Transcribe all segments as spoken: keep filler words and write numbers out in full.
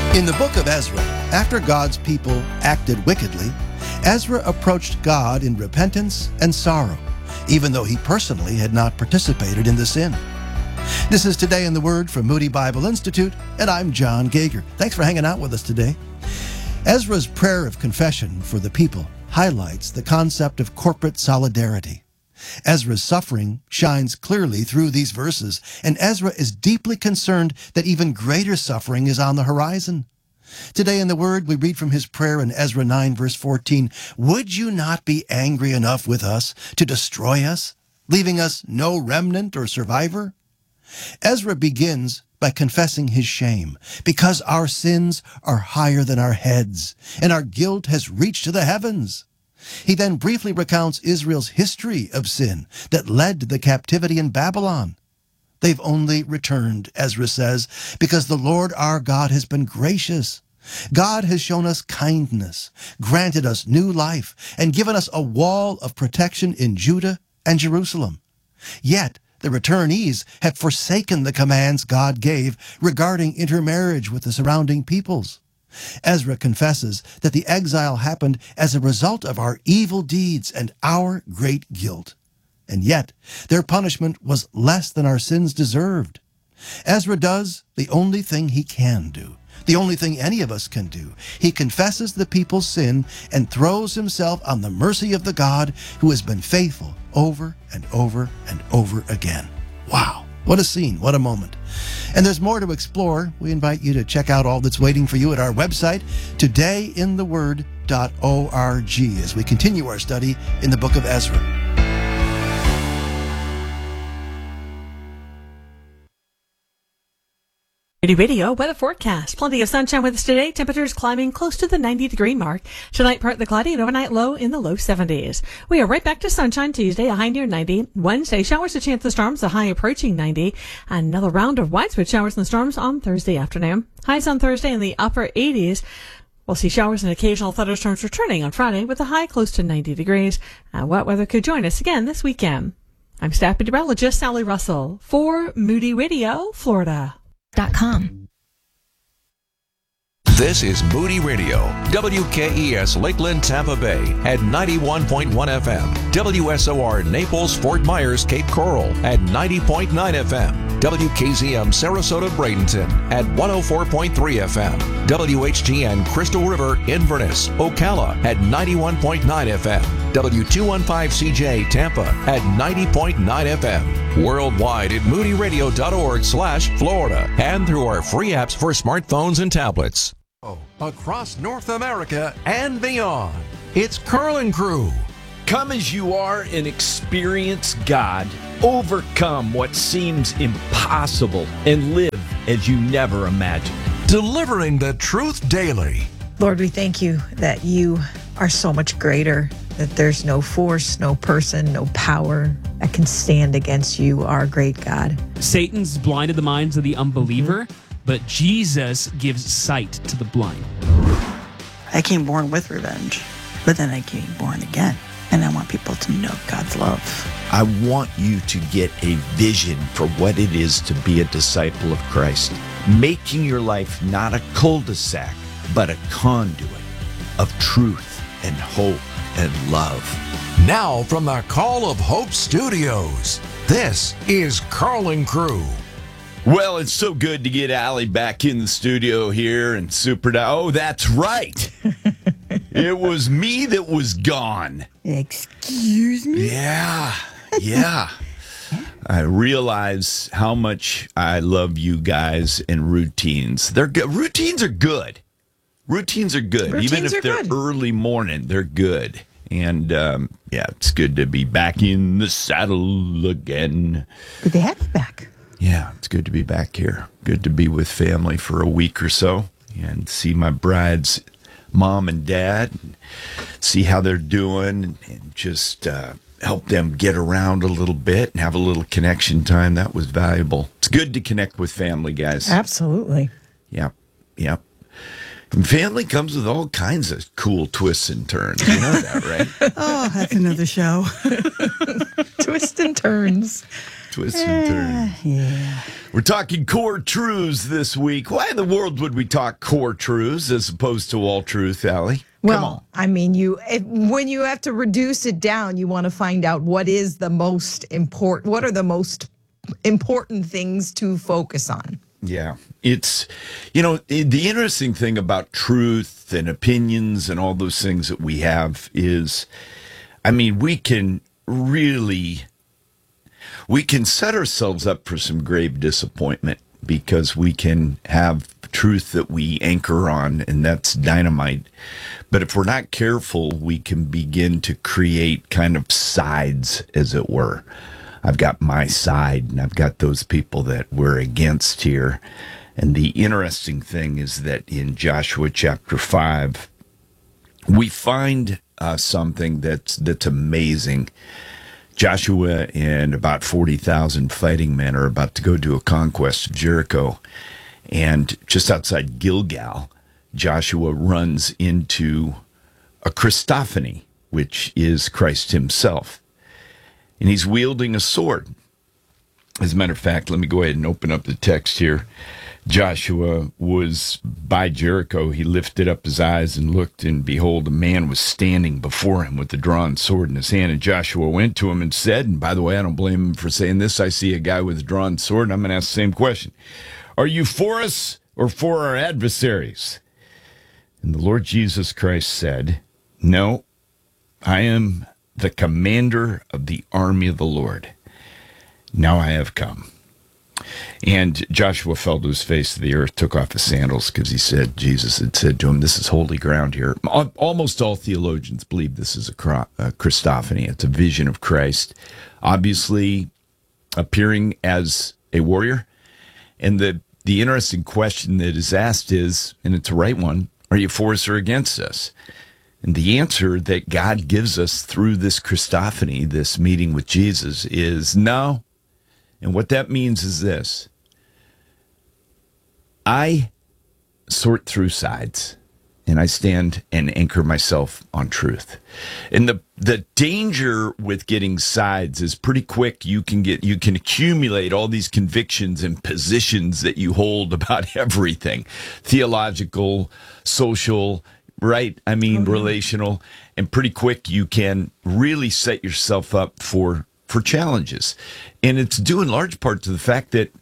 In the book of Ezra, after God's people acted wickedly, Ezra approached God in repentance and sorrow, even though he personally had not participated in the sin. This is Today in the Word from Moody Bible Institute, and I'm John Gager. Thanks for hanging out with us today. Ezra's prayer of confession for the people highlights the concept of corporate solidarity. Ezra's suffering shines clearly through these verses, and Ezra is deeply concerned that even greater suffering is on the horizon. Today in the Word, we read from his prayer in Ezra nine, verse fourteen, "Would you not be angry enough with us to destroy us, leaving us no remnant or survivor?" Ezra begins by confessing his shame, because our sins are higher than our heads, and our guilt has reached to the heavens. He then briefly recounts Israel's history of sin that led to the captivity in Babylon. They've only returned, Ezra says, because the Lord our God has been gracious. God has shown us kindness, granted us new life, and given us a wall of protection in Judah and Jerusalem. Yet the returnees have forsaken the commands God gave regarding intermarriage with the surrounding peoples. Ezra confesses that the exile happened as a result of our evil deeds and our great guilt. And yet, their punishment was less than our sins deserved. Ezra does the only thing he can do, the only thing any of us can do. He confesses the people's sin and throws himself on the mercy of the God who has been faithful over and over and over again. Wow. What a scene, what a moment. And there's more to explore. We invite you to check out all that's waiting for you at our website, today in the word dot org, as we continue our study in the book of Ezra. Moody Radio weather forecast. Plenty of sunshine with us today. Temperatures climbing close to the ninety degree mark. Tonight, partly cloudy and overnight low in the low seventies. We are right back to sunshine Tuesday, a high near ninety. Wednesday, showers, a chance of storms, a high approaching ninety. Another round of widespread showers and storms on Thursday afternoon. Highs on Thursday in the upper eighties. We'll see showers and occasional thunderstorms returning on Friday with a high close to ninety degrees. Uh, wet weather could join us again this weekend. I'm staff meteorologist Sally Russell for Moody Radio, Florida. Dot com. This is Moody Radio, W K E S Lakeland, Tampa Bay at ninety-one point one F M, W S O R Naples, Fort Myers, Cape Coral at ninety point nine F M, W K Z M Sarasota, Bradenton at one oh four point three F M, W H G N Crystal River, Inverness, Ocala at ninety-one point nine F M, W two fifteen C J Tampa at ninety point nine F M, worldwide at moody radio dot org slash Florida, and through our free apps for smartphones and tablets. Across North America and beyond, it's Carl and Crew. Come as you are and experience God. Overcome what seems impossible and live as you never imagined. Delivering the truth daily. Lord, we thank you that you are so much greater, that there's no force, no person, no power that can stand against you, our great God. Satan's blinded the minds of the unbeliever, mm-hmm. but Jesus gives sight to the blind. I came born with revenge, but then I came born again. And I want people to know God's love. I want you to get a vision for what it is to be a disciple of Christ. Making your life not a cul-de-sac, but a conduit of truth and hope and love. Now from the Call of Hope Studios, this is Carl and Crew. Well, it's so good to get Allie back in the studio here and super. Oh, that's right. It was me that was gone. Excuse me? Yeah, yeah. I realize how much I love you guys and routines. They're good. Routines are good. Routines are good. Routines Even if are they're good. early morning, they're good. And, um, yeah, it's good to be back in the saddle again. Good to have you back. Yeah, it's good to be back here. Good to be with family for a week or so and see my bride's mom and dad, and see how they're doing, and just uh, help them get around a little bit and have a little connection time. That was valuable. It's good to connect with family, guys. Absolutely. Yep, yep. And family comes with all kinds of cool twists and turns. You know that, right? Oh, that's another show. Twists and turns. Twist and turn. Yeah. We're talking core truths this week. Why in the world would we talk core truths as opposed to all truth, Allie? Come on. Well, I mean, you if, when you have to reduce it down, you want to find out what is the most important. What are the most important things to focus on? Yeah, it's, you know, the interesting thing about truth and opinions and all those things that we have is, I mean, we can really, we can set ourselves up for some grave disappointment because we can have truth that we anchor on, and that's dynamite. But if we're not careful, we can begin to create kind of sides, as it were. I've got my side, and I've got those people that we're against here. And the interesting thing is that in Joshua chapter five, we find uh, something that's that's amazing. Joshua and about forty thousand fighting men are about to go do a conquest of Jericho. And just outside Gilgal, Joshua runs into a Christophany, which is Christ himself. And he's wielding a sword. As a matter of fact, let me go ahead and open up the text here. Joshua was by Jericho. He lifted up his eyes and looked, and behold, a man was standing before him with a drawn sword in his hand. And Joshua went to him and said, and by the way, I don't blame him for saying this, I see a guy with a drawn sword, and I'm going to ask the same question. Are you for us or for our adversaries? And the Lord Jesus Christ said, no, I am the commander of the army of the Lord. Now I have come. And Joshua fell to his face to the earth, took off his sandals, because he said, Jesus had said to him, this is holy ground here. Almost all theologians believe this is a Christophany. It's a vision of Christ, obviously appearing as a warrior. And the, the interesting question that is asked is, and it's a right one, are you for us or against us? And the answer that God gives us through this Christophany, this meeting with Jesus, is no. And what that means is this. I sort through sides, and I stand and anchor myself on truth. And the the danger with getting sides is pretty quick. You can get you can accumulate all these convictions and positions that you hold about everything, theological, social, right? I mean, mm-hmm. relational, and pretty quick you can really set yourself up for for challenges. And it's due in large part to the fact that,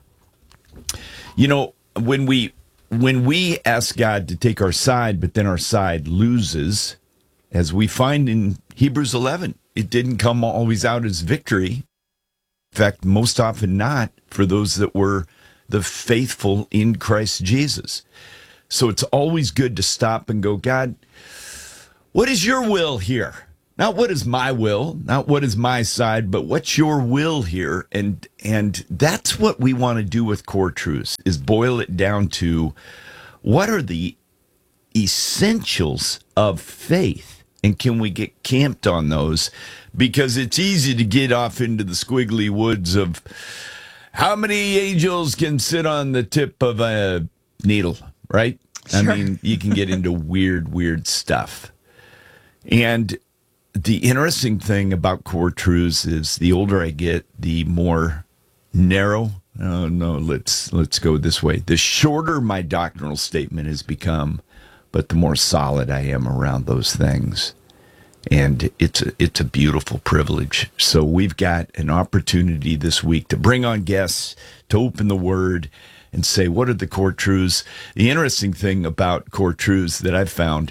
you know, when we when we ask God to take our side, but then our side loses, as we find in Hebrews eleven, it didn't come always out as victory. In fact, most often not for those that were the faithful in Christ Jesus. So it's always good to stop and go, God, what is your will here? Not what is my will, not what is my side, but what's your will here? And and that's what we want to do with core truths, is boil it down to what are the essentials of faith? And can we get camped on those? Because it's easy to get off into the squiggly woods of how many angels can sit on the tip of a needle, right? Sure. I mean, you can get into weird, weird stuff. And the interesting thing about core truths is the older I get, the more narrow. Oh, no, let's let's go this way. The shorter my doctrinal statement has become, but the more solid I am around those things. And it's a, it's a beautiful privilege. So we've got an opportunity this week to bring on guests, to open the Word, and say, what are the core truths? The interesting thing about core truths that I've found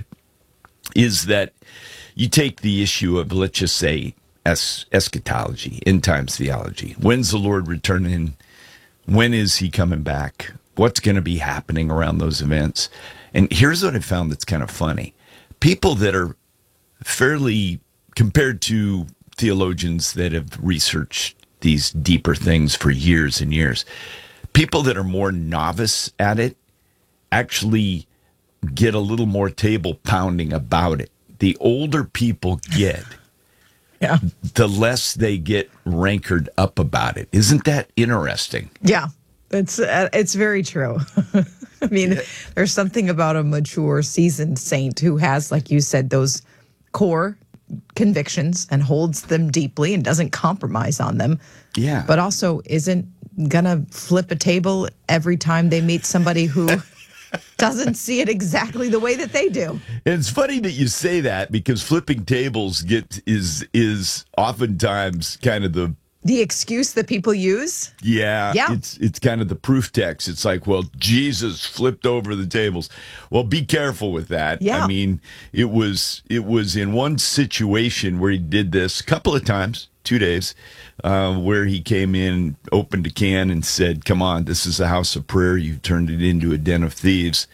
is that you take the issue of, let's just say, es- eschatology, end times theology. When's the Lord returning? When is he coming back? What's going to be happening around those events? And here's what I found that's kind of funny. People that are fairly, compared to theologians that have researched these deeper things for years and years, people that are more novice at it actually get a little more table pounding about it. The older people get, yeah, the less they get rankered up about it. Isn't that interesting? Yeah, it's uh, it's very true. I mean, there's something about a mature, seasoned saint who has, like you said, those core convictions and holds them deeply and doesn't compromise on them. Yeah. But also isn't going to flip a table every time they meet somebody who doesn't see it exactly the way that they do. And it's funny that you say that, because flipping tables get is is oftentimes kind of the The excuse that people use. Yeah, Yeah. It's it's kind of the proof text. It's like, well, Jesus flipped over the tables. Well, be careful with that. Yeah. I mean, it was it was in one situation where he did this a couple of times, two days, uh, where he came in, opened a can, and said, "Come on, this is a house of prayer. You've turned it into a den of thieves."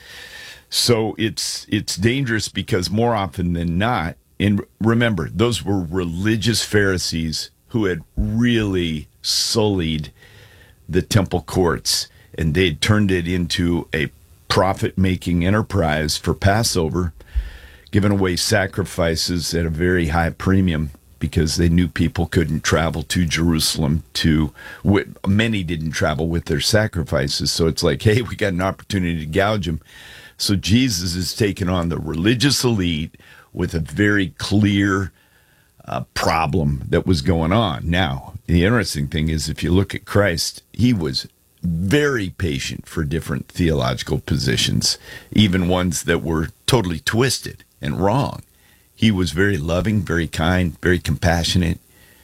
So it's it's dangerous, because more often than not, and remember, those were religious Pharisees who had really sullied the temple courts, and they'd turned it into a profit-making enterprise for Passover, giving away sacrifices at a very high premium because they knew people couldn't travel to Jerusalem to, many didn't travel with their sacrifices. So it's like, hey, we got an opportunity to gouge them. So Jesus is taking on the religious elite with a very clear Uh, problem that was going on. Now, the interesting thing is, if you look at Christ, he was very patient for different theological positions, even ones that were totally twisted and wrong. He was very loving, very kind, very compassionate,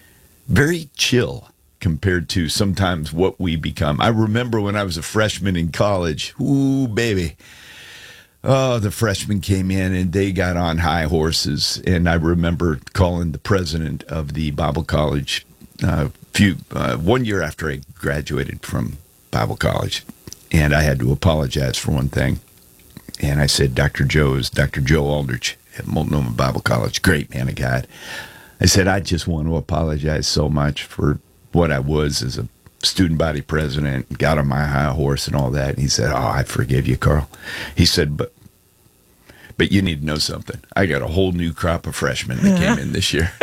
very chill compared to sometimes what we become. I remember when I was a freshman in college, ooh, baby, Oh, the freshmen came in and they got on high horses. And I remember calling the president of the Bible college uh, few uh, one year after I graduated from Bible college. And I had to apologize for one thing. And I said, Doctor Joe is Doctor Joe Aldrich at Multnomah Bible College. Great man of God. I said, I just want to apologize so much for what I was as a student body president, got on my high horse and all that. And he said, oh, I forgive you, Carl. He said, but but you need to know something. I got a whole new crop of freshmen that came in this year.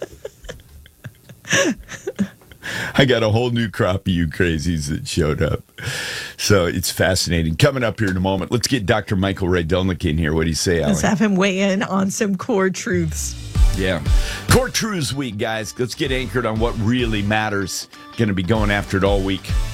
I got a whole new crop of you crazies that showed up. So it's fascinating. Coming up here in a moment, let's get Doctor Michael Rydelnik in here. What do you say, Allie? Let's have him weigh in on some core truths. Yeah. Core Truths Week, guys. Let's get anchored on what really matters. Going to be going after it all week.